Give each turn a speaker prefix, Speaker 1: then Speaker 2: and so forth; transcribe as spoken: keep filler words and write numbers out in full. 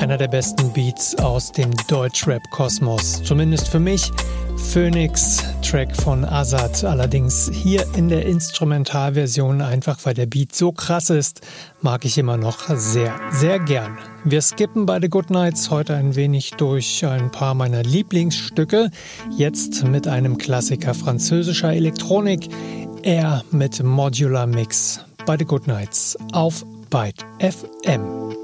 Speaker 1: Einer der besten Beats aus dem Deutschrap-Kosmos. Zumindest für mich. Phoenix, Track von Azad. Allerdings hier in der Instrumentalversion, einfach weil der Beat so krass ist, mag ich immer noch sehr, sehr gern. Wir skippen bei The Goodnights heute ein wenig durch ein paar meiner Lieblingsstücke. Jetzt mit einem Klassiker französischer Elektronik. Air mit Modular Mix bei The Goodnights auf Byte F M.